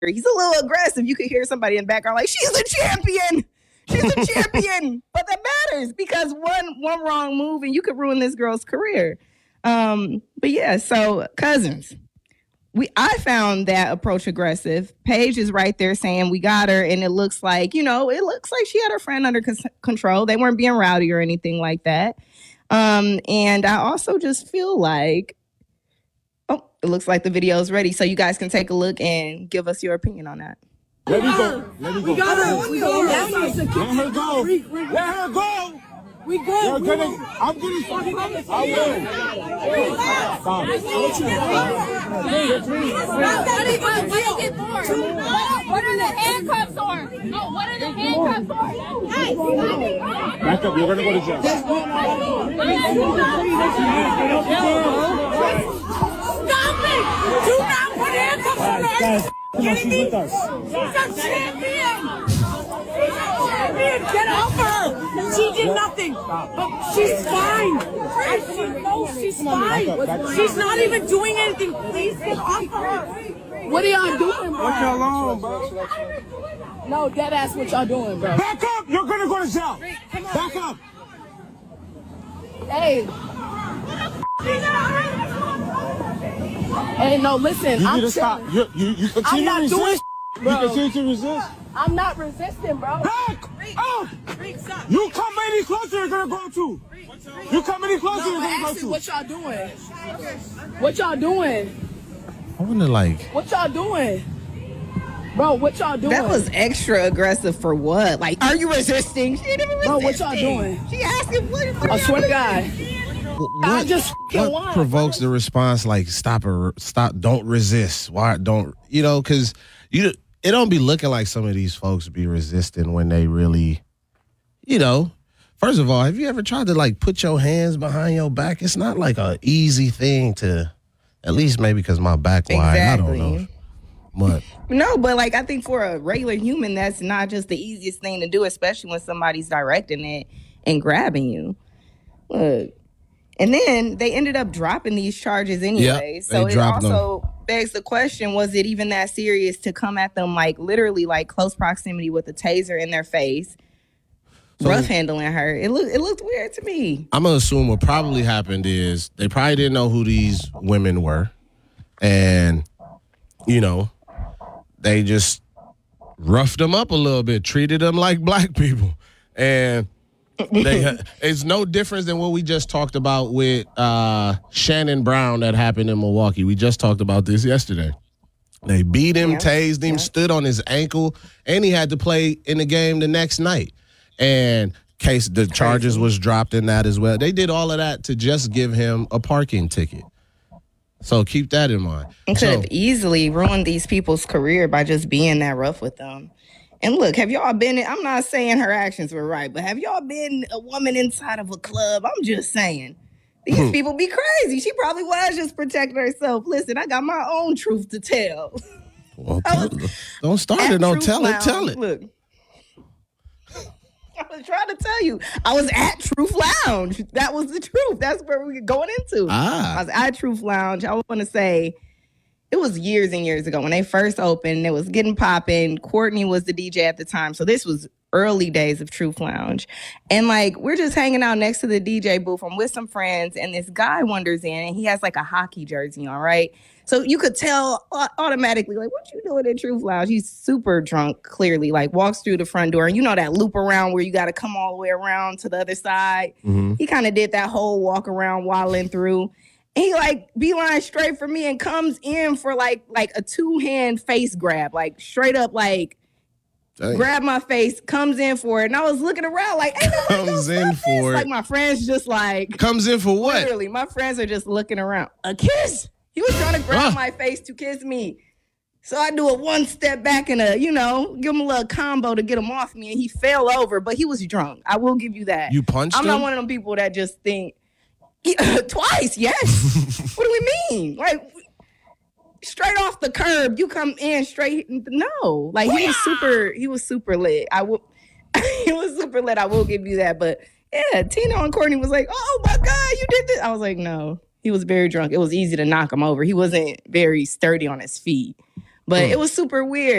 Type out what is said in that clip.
He's a little aggressive. You could hear somebody in the background like, she's a champion. She's a champion. But that matters because one wrong move and you could ruin this girl's career. But yeah, so cousins. I found that approach aggressive. Paige is right there saying we got her, and it looks like she had her friend under control. They weren't being rowdy or anything like that. And I also just feel like, it looks like the video is ready, so you guys can take a look and give us your opinion on that. Let me go. Let me go. We got her. Let her go. Let her go. We good. I'm getting fucking on this. I will. Stop. What are the handcuffs for? No, what are the handcuffs for? Back up. You're going to go to jail. Stop it! Do not put handcuffs on her! Come on, she's with us. She's a champion! Get off her! She did nothing. She's fine. She's fine. She's not even doing anything. Please get off her. What are y'all doing, bro? Look how long, bro. No, dead ass, what y'all doing, bro? Back up! You're gonna go to jail. Back up. Hey. Hey, no, listen. You I'm need to stop. You continue I'm not to doing resist. bro. You continue to resist. I'm not resisting, bro. Back up! You come any closer, you're gonna go to. You come any closer, you're gonna go to. What y'all doing? What y'all doing? I wonder, what y'all doing? Bro, what y'all doing? That was extra aggressive for what? Like, are you resisting? She didn't even resist. Bro, what y'all doing? She asked him, what I swear to God. What provokes the response like stop, don't resist? Why don't, because it don't be looking like some of these folks be resisting when they really, first of all, have you ever tried to put your hands behind your back? It's not like a easy thing to, at least maybe because my back wide. Exactly. I don't know. But no, but I think for a regular human, that's not just the easiest thing to do, especially when somebody's directing it and grabbing you. Look. And then they ended up dropping these charges anyway. Yep, so it also begs the question, was it even that serious to come at them literally close proximity with a taser in their face, rough handling her? It looked weird to me. I'm going to assume what probably happened is they probably didn't know who these women were. And, they just roughed them up a little bit, treated them like black people. And it's no difference than what we just talked about with Shannon Brown that happened in Milwaukee. We just talked about this yesterday. They beat him, tased him, stood on his ankle, and he had to play in the game the next night. And the charges was dropped in that as well. They did all of that to just give him a parking ticket. So keep that in mind. It could have easily ruined these people's career by just being that rough with them. And look, have y'all been I'm not saying her actions were right, but have y'all been a woman inside of a club? I'm just saying. These people be crazy. She probably was just protecting herself. Listen, I got my own truth to tell. Well, don't start it. Don't tell it. Tell it. Look. I was trying to tell you. I was at Truth Lounge. That was the truth. That's where we were going into. I was at Truth Lounge. I want to say it was years and years ago when they first opened. It was getting popping. Courtney was the DJ at the time. So this was early days of Truth Lounge. And we're just hanging out next to the DJ booth. I'm with some friends and this guy wanders in and he has a hockey jersey on, right? So you could tell automatically, what you doing at Truth Lounge? He's super drunk, clearly, walks through the front door. And you know that loop around where you got to come all the way around to the other side? Mm-hmm. He kind of did that whole walk around waddling through. And he beeline straight for me and comes in for like a two-hand face grab, straight up grab my face, comes in for it. And I was looking around hey, comes in for it. My friends just comes in for what? Literally, my friends are just looking around. A kiss? He was trying to grab my face to kiss me. So I do a one step back and give him a little combo to get him off me. And he fell over, but he was drunk. I will give you that. You punched him? I'm not one of them people that just think, twice, yes. What do we mean? Straight off the curb, you come in straight. No, he was super lit. He was super lit. I will give you that. But yeah, Tino and Courtney was like, oh my God, you did this. I was like, no. He was very drunk. It was easy to knock him over. He wasn't very sturdy on his feet. But it was super weird.